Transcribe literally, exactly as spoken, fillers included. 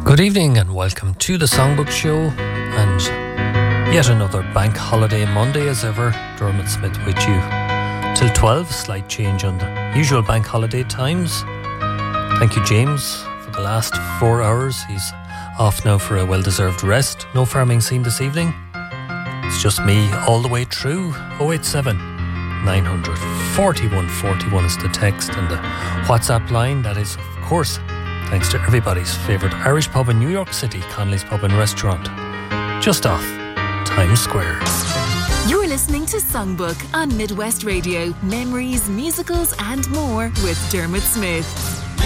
Good evening and welcome to the Songbook Show, and yet another bank holiday Monday as ever. Dermot Smith with you till twelve, slight change on the usual bank holiday times. Thank you, James, for the last four hours. He's off now for a well-deserved rest. No farming scene this evening. It's just me all the way through. oh eight seven, nine hundred, forty-one forty-one is the text, and the WhatsApp line, that is, of course, thanks to everybody's favourite Irish pub in New York City, Connolly's Pub and Restaurant, just off Times Square. You're listening to Songbook on Midwest Radio. Memories, musicals and more with Dermot Smith.